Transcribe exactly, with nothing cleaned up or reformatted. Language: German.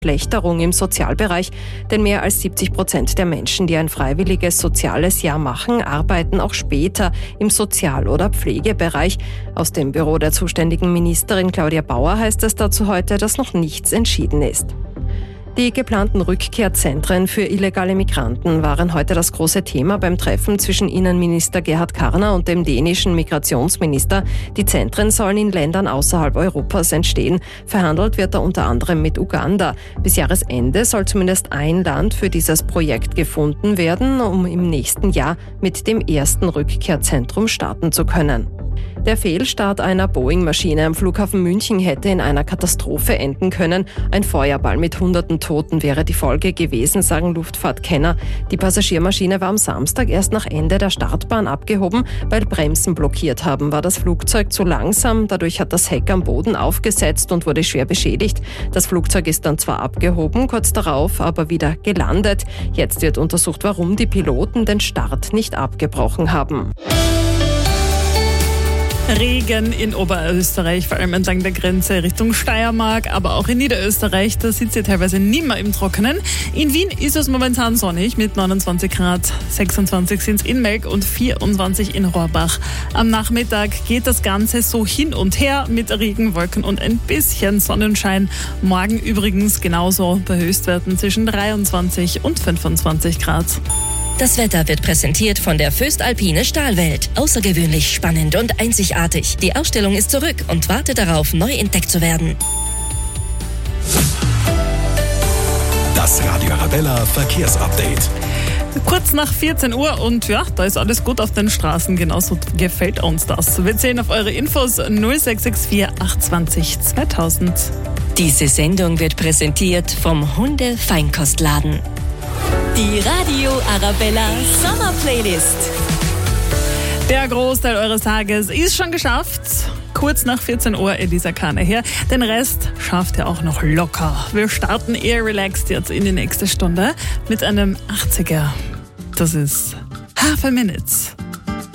Verschlechterung im Sozialbereich, denn mehr als siebzig Prozent der Menschen, die ein freiwilliges soziales Jahr machen, arbeiten auch später im Sozial- oder Pflegebereich. Aus dem Büro der zuständigen Ministerin Claudia Bauer heißt es dazu heute, dass noch nichts entschieden ist. Die geplanten Rückkehrzentren für illegale Migranten waren heute das große Thema beim Treffen zwischen Innenminister Gerhard Karner und dem dänischen Migrationsminister. Die Zentren sollen in Ländern außerhalb Europas entstehen. Verhandelt wird da unter anderem mit Uganda. Bis Jahresende soll zumindest ein Land für dieses Projekt gefunden werden, um im nächsten Jahr mit dem ersten Rückkehrzentrum starten zu können. Der Fehlstart einer Boeing-Maschine am Flughafen München hätte in einer Katastrophe enden können. Ein Feuerball mit hunderten Toten wäre die Folge gewesen, sagen Luftfahrtkenner. Die Passagiermaschine war am Samstag erst nach Ende der Startbahn abgehoben, weil Bremsen blockiert haben, war das Flugzeug zu langsam. Dadurch hat das Heck am Boden aufgesetzt und wurde schwer beschädigt. Das Flugzeug ist dann zwar abgehoben, kurz darauf aber wieder gelandet. Jetzt wird untersucht, warum die Piloten den Start nicht abgebrochen haben. Regen in Oberösterreich, vor allem entlang der Grenze Richtung Steiermark, aber auch in Niederösterreich, da sitzt ihr teilweise nicht mehr im Trockenen. In Wien ist es momentan sonnig mit neunundzwanzig Grad, sechsundzwanzig sind es in Melk und vierundzwanzig in Rohrbach. Am Nachmittag geht das Ganze so hin und her mit Regenwolken und ein bisschen Sonnenschein. Morgen übrigens genauso bei Höchstwerten zwischen dreiundzwanzig und fünfundzwanzig Grad. Das Wetter wird präsentiert von der Föstalpine Stahlwelt. Außergewöhnlich, spannend und einzigartig. Die Ausstellung ist zurück und wartet darauf, neu entdeckt zu werden. Das Radio Arabella Verkehrsupdate. Kurz nach vierzehn Uhr und ja, da ist alles gut auf den Straßen. Genauso gefällt uns das. Wir zählen auf eure Infos null sechs sechs vier acht zwei null zweitausend. Diese Sendung wird präsentiert vom Hunde-Feinkostladen. Die Radio Arabella Sommer Playlist. Der Großteil eures Tages ist schon geschafft. Kurz nach vierzehn Uhr Elisa Kahne her. Den Rest schafft ihr auch noch locker. Wir starten eher relaxed jetzt in die nächste Stunde mit einem achtziger. Das ist Half a Minute.